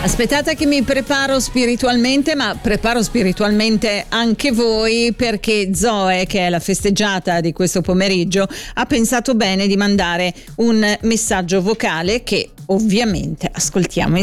Aspettate che mi preparo spiritualmente, ma preparo spiritualmente anche voi, perché Zoe, che è la festeggiata di questo pomeriggio, ha pensato bene di mandare un messaggio vocale che ovviamente ascoltiamo